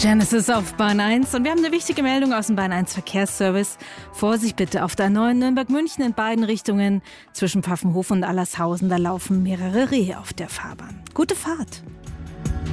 Genesis auf Bahn 1 und wir haben eine wichtige Meldung aus dem Bahn 1 Verkehrsservice. Vorsicht bitte auf der A9 Nürnberg-München in beiden Richtungen. Zwischen Pfaffenhofen und Allershausen, da laufen mehrere Rehe auf der Fahrbahn. Gute Fahrt!